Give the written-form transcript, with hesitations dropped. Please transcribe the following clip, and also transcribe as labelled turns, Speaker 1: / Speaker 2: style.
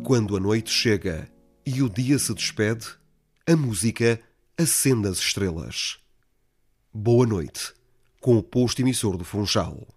Speaker 1: quando a noite chega e o dia se despede, a música acende as estrelas. Boa noite, com o posto emissor do Funchal.